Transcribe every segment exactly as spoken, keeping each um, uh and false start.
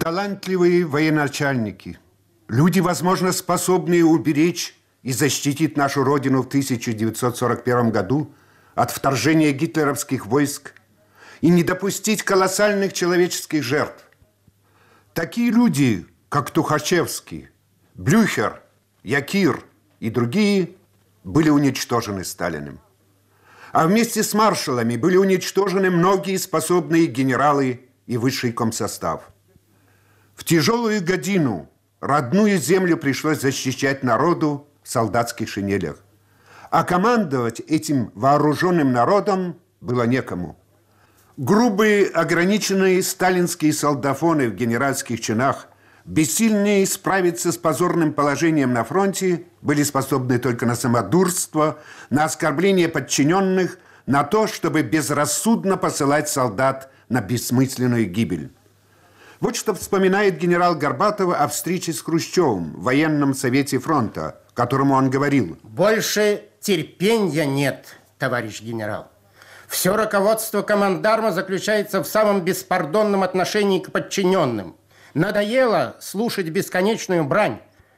Талантливые военачальники, люди, возможно, способные уберечь и защитить нашу Родину в тысяча девятьсот сорок первом году от вторжения гитлеровских войск и не допустить колоссальных человеческих жертв. Такие люди, как Тухачевский, Блюхер, Якир и другие, были уничтожены Сталиным. А вместе с маршалами были уничтожены многие способные генералы и высший комсостав. В тяжелую годину родную землю пришлось защищать народу в солдатских шинелях. А командовать этим вооруженным народом было некому. Грубые, ограниченные сталинские солдафоны в генеральских чинах, бессильные справиться с позорным положением на фронте, были способны только на самодурство, на оскорбление подчиненных, на то, чтобы безрассудно посылать солдат на бессмысленную гибель. Вот что вспоминает генерал Горбатов о встрече с Хрущевым в военном совете фронта, которому он говорил: «Больше терпения нет, товарищ генерал. Все руководство командарма заключается в самом беспардонном отношении к подчиненным. Надоело слушать бесконечную брань.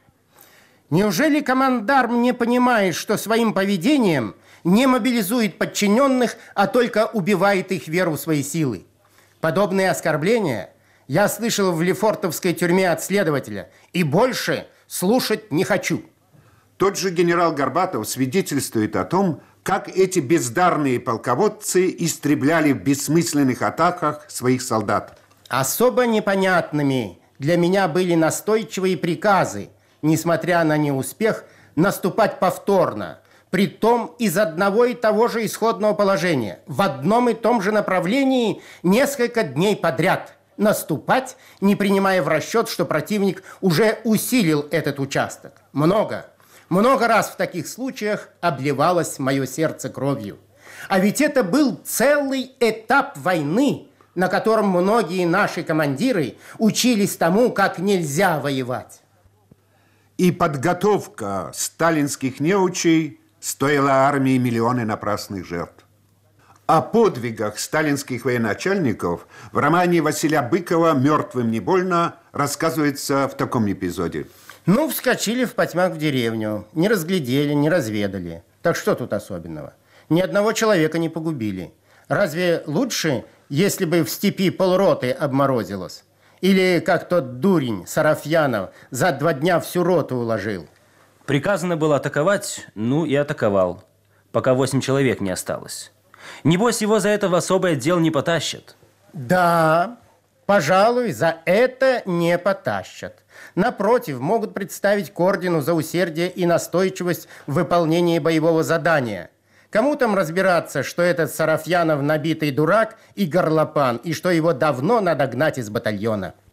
Неужели командарм не понимает, что своим поведением не мобилизует подчиненных, а только убивает их веру в свои силы? Подобные оскорбления я слышал в Лефортовской тюрьме от следователя, и больше слушать не хочу». Тот же генерал Горбатов свидетельствует о том, как эти бездарные полководцы истребляли в бессмысленных атаках своих солдат. Особо непонятными для меня были настойчивые приказы, несмотря на неуспех, наступать повторно, притом из одного и того же исходного положения, в одном и том же направлении несколько дней подряд. Наступать, не принимая в расчет, что противник уже усилил этот участок. Много, много раз в таких случаях обливалось мое сердце кровью. А ведь это был целый этап войны, на котором многие наши командиры учились тому, как нельзя воевать. И подготовка сталинских неучей стоила армии миллионы напрасных жертв. О подвигах сталинских военачальников в романе Василия Быкова «Мертвым не больно» рассказывается в таком эпизоде. Ну, вскочили в потьмах в деревню, не разглядели, не разведали. Так что тут особенного? Ни одного человека не погубили. Разве лучше, если бы в степи полроты обморозилось? Или, как тот дурень Сарафьянов, за два дня всю роту уложил? Приказано было атаковать, ну и атаковал, пока восемь человек не осталось. Небось, его за это в особый отдел не потащат. Да, пожалуй, за это не потащат. Напротив, могут представить к ордену за усердие и настойчивость в выполнении боевого задания. Кому там разбираться, что этот Сарафьянов набитый дурак и горлопан, и что его давно надо гнать из батальона?